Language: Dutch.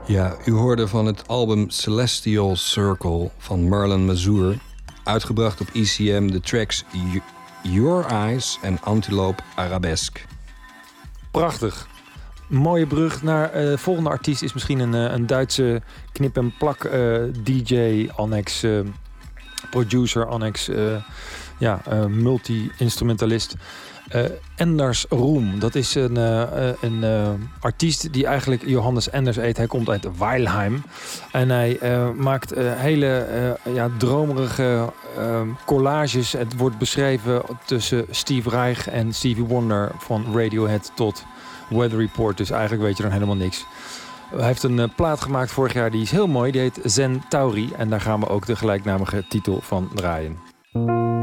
Ja, u hoorde van het album Celestial Circle van Marlon Mazur, uitgebracht op ECM, de tracks Your Eyes en Antelope Arabesque. Prachtig. Mooie brug naar volgende artiest is misschien een Duitse knip-en-plak DJ, annex producer, annex multi-instrumentalist. Anders Roem, dat is een artiest die eigenlijk Johannes Enders eet. Hij komt uit Weilheim en hij maakt hele dromerige collages. Het wordt beschreven tussen Steve Reich en Stevie Wonder, van Radiohead tot Weather Report. Dus eigenlijk weet je dan helemaal niks. Hij heeft een plaat gemaakt vorig jaar, die is heel mooi. Die heet Zen Tauri en daar gaan we ook de gelijknamige titel van draaien.